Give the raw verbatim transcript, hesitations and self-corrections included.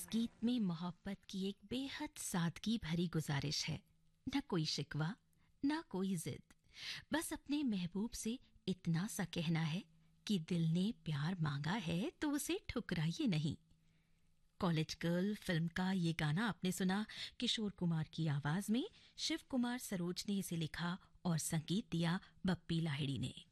गीत में मोहब्बत की एक बेहद सादगी भरी गुजारिश है। न कोई शिकवा, न कोई जिद, बस अपने महबूब से इतना सा कहना है कि दिल ने प्यार मांगा है तो उसे ठुकराइए नहीं। कॉलेज गर्ल फिल्म का ये गाना आपने सुना किशोर कुमार की आवाज में। शिव कुमार सरोज ने इसे लिखा और संगीत दिया बप्पी लाहिड़ी ने।